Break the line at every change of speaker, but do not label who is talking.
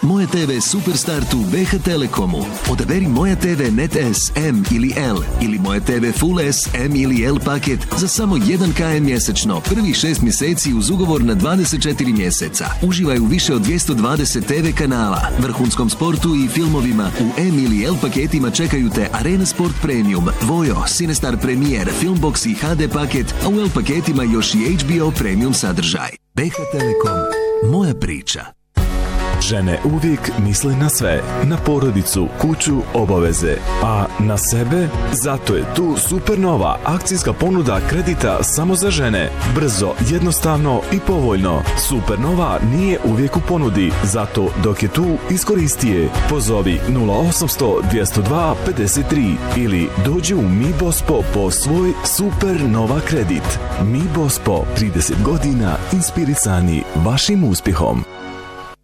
Moja TV Superstartu BH Telekomu. Odaberi Moja TV Net S, M ili L ili Moja TV Full S, M ili L paket za samo 1 km mjesečno, prvih 6 mjeseci uz ugovor na 24 mjeseca. Uživaj u više od 220 TV kanala, vrhunskom sportu i filmovima. U M ili L paketima čekaju te Arena Sport Premium, Vojo, Cinestar Premier, Filmbox i HD paket, a u L paketima još i HBO Premium sadržaj. BH Telekom. Moja priča.
Žene uvijek misle na sve, na porodicu, kuću, obaveze, a na sebe? Zato je tu Supernova akcijska ponuda kredita samo za žene. Brzo, jednostavno i povoljno. Supernova nije uvijek u ponudi, zato dok je tu, iskoristi je. Pozovi 0800 202 53 ili dođi u Mi Bospo po svoj Supernova kredit. Mi Bospo, 30 godina inspirisani vašim uspjehom.